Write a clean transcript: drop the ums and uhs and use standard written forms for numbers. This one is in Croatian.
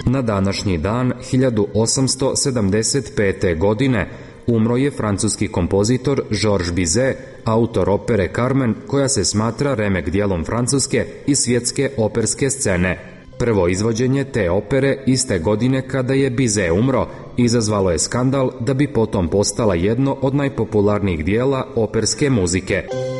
Na današnji dan, 1875. godine, umro je francuski kompozitor Georges Bizet, autor opere Carmen, koja se smatra remek dijelom francuske i svjetske operske scene. Prvo izvođenje te opere iste godine kada je Bizet umro izazvalo je skandal da bi potom postala jedno od najpopularnijih dijela operske muzike.